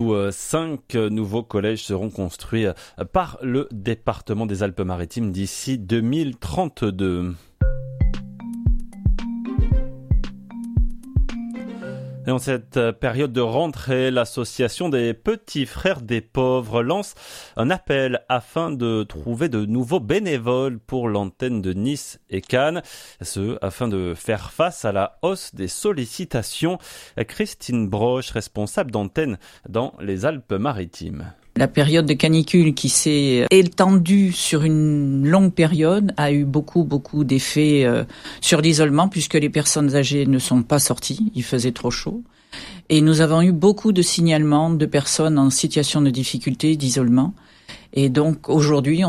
où 5 nouveaux collèges seront construits par le département des Alpes-Maritimes d'ici 2032. Et en cette période de rentrée, l'association des petits frères des pauvres lance un appel afin de trouver de nouveaux bénévoles pour l'antenne de Nice et Cannes. Ce, afin de faire face à la hausse des sollicitations. Christine Broche, responsable d'antenne dans les Alpes-Maritimes. La période de canicule qui s'est étendue sur une longue période a eu beaucoup d'effets sur l'isolement puisque les personnes âgées ne sont pas sorties, il faisait trop chaud. Et nous avons eu beaucoup de signalements de personnes en situation de difficulté, d'isolement. Et donc aujourd'hui,